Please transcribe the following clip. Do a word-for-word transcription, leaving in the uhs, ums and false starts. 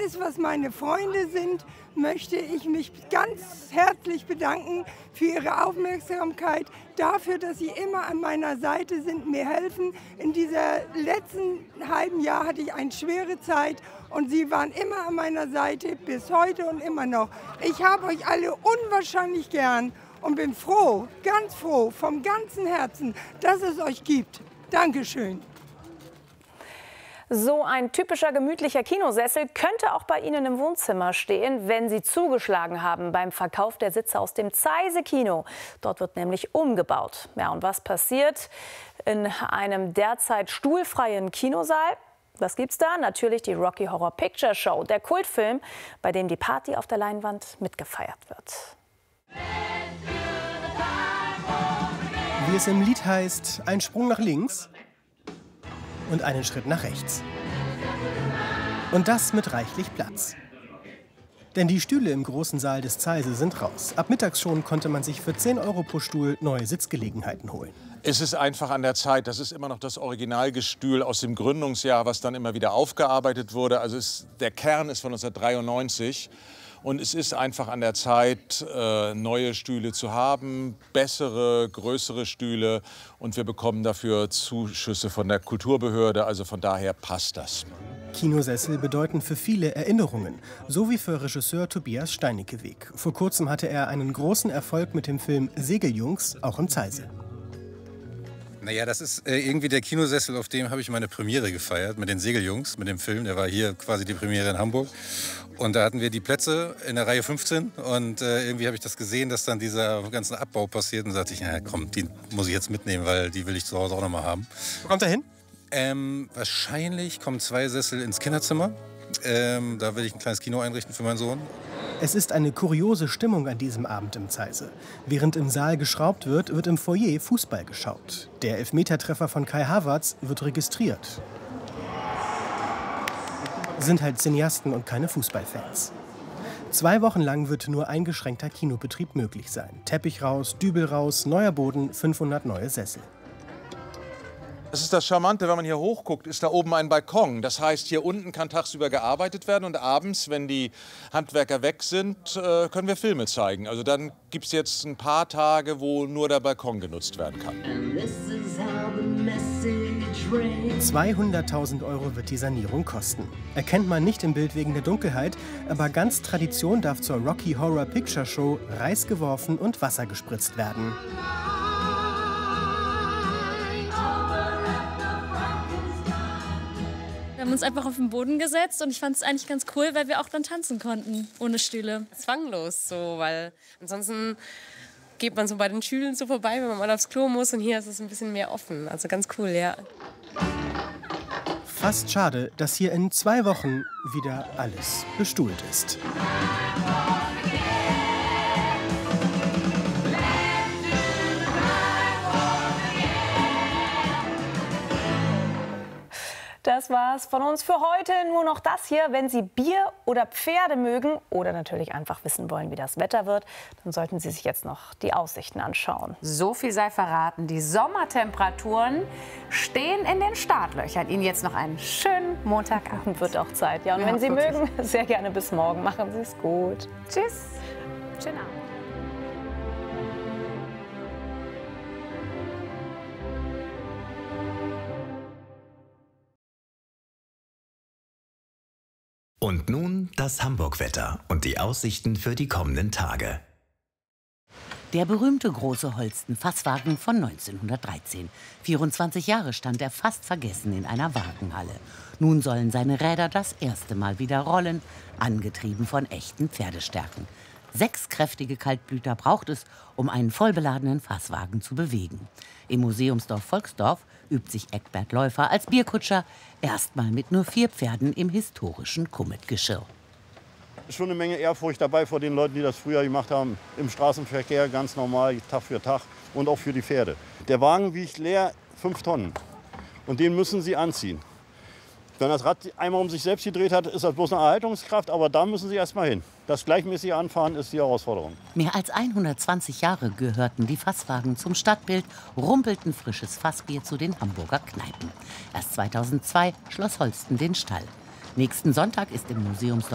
weiß, was meine Freunde sind, möchte ich mich ganz herzlich bedanken für Ihre Aufmerksamkeit, dafür, dass Sie immer an meiner Seite sind, mir helfen. In dieser letzten halben Jahr hatte ich eine schwere Zeit und Sie waren immer an meiner Seite, bis heute und immer noch. Ich habe euch alle unwahrscheinlich gern und bin froh, ganz froh, vom ganzen Herzen, dass es euch gibt. Dankeschön. So ein typischer gemütlicher Kinosessel könnte auch bei Ihnen im Wohnzimmer stehen, wenn Sie zugeschlagen haben beim Verkauf der Sitze aus dem Zeise-Kino. Dort wird nämlich umgebaut. Ja, und was passiert in einem derzeit stuhlfreien Kinosaal? Was gibt's da? Natürlich die Rocky Horror Picture Show, der Kultfilm, bei dem die Party auf der Leinwand mitgefeiert wird. Wie es im Lied heißt, ein Sprung nach links und einen Schritt nach rechts. Und das mit reichlich Platz. Denn die Stühle im großen Saal des Zeise sind raus. Ab mittags schon konnte man sich für zehn Euro pro Stuhl neue Sitzgelegenheiten holen. Es ist einfach an der Zeit. Das ist immer noch das Originalgestühl aus dem Gründungsjahr, was dann immer wieder aufgearbeitet wurde. Also es, der Kern ist von neunzehnhundertdreiundneunzig. Und es ist einfach an der Zeit, äh, neue Stühle zu haben, bessere, größere Stühle. Und wir bekommen dafür Zuschüsse von der Kulturbehörde. Also von daher passt das. Kinosessel bedeuten für viele Erinnerungen, so wie für Regisseur Tobias Steinecke-Weg. Vor kurzem hatte er einen großen Erfolg mit dem Film Segeljungs, auch im Zeise. Naja, das ist äh, irgendwie der Kinosessel, auf dem habe ich meine Premiere gefeiert, mit den Segeljungs, mit dem Film. Der war hier quasi die Premiere in Hamburg. Und da hatten wir die Plätze in der Reihe fünfzehn. Und äh, irgendwie habe ich das gesehen, dass dann dieser ganze Abbau passiert. Und da dachte ich, na komm, die muss ich jetzt mitnehmen, weil die will ich zu Hause auch noch mal haben. Wo kommt er hin? Ähm, wahrscheinlich kommen zwei Sessel ins Kinderzimmer. Ähm, da will ich ein kleines Kino einrichten für meinen Sohn. Es ist eine kuriose Stimmung an diesem Abend im Zeise. Während im Saal geschraubt wird, wird im Foyer Fußball geschaut. Der Elfmetertreffer von Kai Havertz wird registriert. Sind halt Cineasten und keine Fußballfans. Zwei Wochen lang wird nur eingeschränkter Kinobetrieb möglich sein. Teppich raus, Dübel raus, neuer Boden, fünfhundert neue Sessel. Das ist das Charmante, wenn man hier hochguckt, ist da oben ein Balkon. Das heißt, hier unten kann tagsüber gearbeitet werden und abends, wenn die Handwerker weg sind, äh, können wir Filme zeigen. Also dann gibt es jetzt ein paar Tage, wo nur der Balkon genutzt werden kann. zweihunderttausend Euro wird die Sanierung kosten. Erkennt man nicht im Bild wegen der Dunkelheit, aber ganz Tradition darf zur Rocky Horror Picture Show Reis geworfen und Wasser gespritzt werden. Wir haben uns einfach auf den Boden gesetzt und ich fand es eigentlich ganz cool, weil wir auch dann tanzen konnten, ohne Stühle. Zwanglos so, weil ansonsten geht man so bei den Stühlen so vorbei, wenn man mal aufs Klo muss und hier ist es ein bisschen mehr offen. Also ganz cool, ja. Fast schade, dass hier in zwei Wochen wieder alles bestuhlt ist. Das war's von uns für heute. Nur noch das hier. Wenn Sie Bier oder Pferde mögen oder natürlich einfach wissen wollen, wie das Wetter wird, dann sollten Sie sich jetzt noch die Aussichten anschauen. So viel sei verraten. Die Sommertemperaturen stehen in den Startlöchern. Ihnen jetzt noch einen schönen Montagabend. Wird auch Zeit. Ja, und Ja, wenn Sie wirklich. mögen, sehr gerne bis morgen. Machen Sie es gut. Tschüss. Schönen Abend. Und nun das Hamburg-Wetter und die Aussichten für die kommenden Tage. Der berühmte große Holsten-Fasswagen von neunzehnhundertdreizehn. vierundzwanzig Jahre stand er fast vergessen in einer Wagenhalle. Nun sollen seine Räder das erste Mal wieder rollen, angetrieben von echten Pferdestärken. Sechs kräftige Kaltblüter braucht es, um einen vollbeladenen Fasswagen zu bewegen. Im Museumsdorf Volksdorf übt sich Eckbert Läufer als Bierkutscher erstmal mit nur vier Pferden im historischen Kummetgeschirr. Schon eine Menge Ehrfurcht dabei vor den Leuten, die das früher gemacht haben. Im Straßenverkehr ganz normal, Tag für Tag und auch für die Pferde. Der Wagen wiegt leer fünf Tonnen und den müssen sie anziehen. Wenn das Rad einmal um sich selbst gedreht hat, ist das bloß eine Erhaltungskraft, aber da müssen sie erst mal hin. Das gleichmäßige Anfahren ist die Herausforderung. Mehr als hundertzwanzig Jahre gehörten die Fasswagen zum Stadtbild, rumpelten frisches Fassbier zu den Hamburger Kneipen. Erst zweitausendzwei schloss Holsten den Stall. Nächsten Sonntag ist im Museumsdorf